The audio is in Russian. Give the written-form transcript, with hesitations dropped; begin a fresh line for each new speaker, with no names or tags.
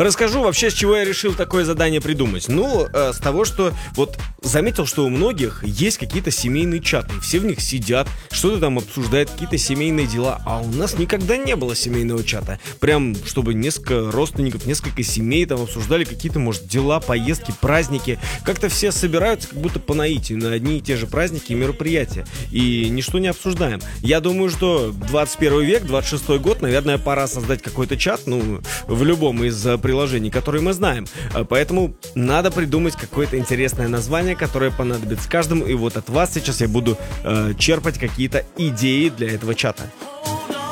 Расскажу вообще, с чего я решил такое задание придумать. Ну, с того, что вот заметил, что у многих есть какие-то семейные чаты. Все в них сидят, что-то там обсуждают, какие-то семейные дела. А у нас никогда не было семейного чата. Прям, чтобы несколько родственников, несколько семей там обсуждали какие-то, может, дела, поездки, праздники. Как-то все собираются как будто по наитию на одни и те же праздники и мероприятия. И ничто не обсуждаем. Я думаю, что 21 век, 26 год, наверное, пора создать какой-то чат, ну, в любом из приложений, которые мы знаем. Поэтому надо придумать какое-то интересное название, которое понадобится каждому. И вот от вас сейчас я буду черпать какие-то идеи для этого чата.